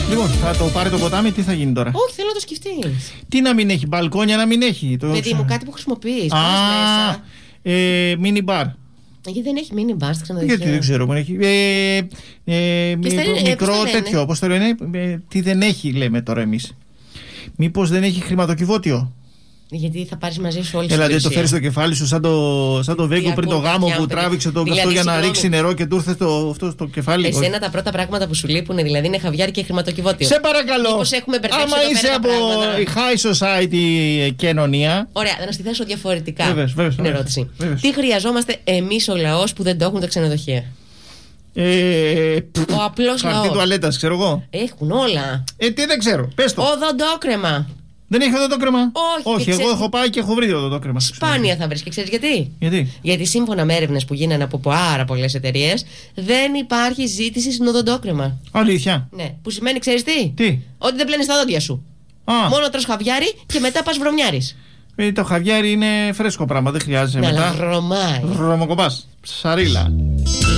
Λοιπόν, θα το πάρει το ποτάμι, τι θα γίνει τώρα? Όχι, θέλω να το σκεφτείς. Τι να μην έχει, μπαλκόνια να μην έχει. Παιδί μου, κάτι που χρησιμοποιείς. Α, μέσα. μίνι μπαρ. Γιατί δεν έχει μίνι μπαρ στα ξενοδοχεία. Γιατί δεν ξέρω, έχει. Μικρό τέτοιο, πώς το λένε. Τι δεν έχει, λέμε τώρα εμείς. Μήπως δεν έχει χρηματοκιβώτιο? Γιατί θα πάρεις μαζί σου όλη τη Δηλαδή το φέρεις στο κεφάλι σου σαν το Βέγκο πριν το γάμο που τράβηξε το καυτό για να ρίξει νερό και του ήρθε αυτό στο κεφάλι. Εσένα τα πρώτα πράγματα που σου λείπουν δηλαδή είναι χαβιάρι και χρηματοκιβώτιο. Σε παρακαλώ. Μήπως έχουμε μπερδέψει άμα εδώ είσαι πέρα από η high society κοινωνία. Ωραία, να τη θέσω διαφορετικά. Βέβαιως, την ερώτηση. Τι χρειαζόμαστε εμείς ο λαός που δεν το έχουν τα ξενοδοχεία? Ο απλός λαός. Χαρτί τουαλέτας, ξέρω εγώ. Έχουν όλα. Τι δεν ξέρω, πες το. Οδοντόκρεμα. Δεν έχει οδοντόκρεμα? Όχι, εγώ έχω πάει και έχω βρει οδοντόκρεμα. Σπάνια θα βρεις και ξέρεις γιατί? Γιατί σύμφωνα με έρευνες που γίνανε από πάρα πολλές εταιρείες, δεν υπάρχει ζήτηση στην οδοντόκρεμα. Αλήθεια? Ναι. Που σημαίνει, ξέρεις τι? Ότι δεν πλένεις τα δόντια σου. Μόνο τρως χαβιάρι και μετά πας βρωμιάρης. Το χαβιάρι είναι φρέσκο πράγμα, δεν χρειάζεται μετά. Αλλά βρωμάει. Βρωμοκοπάς. Ψαρίλα.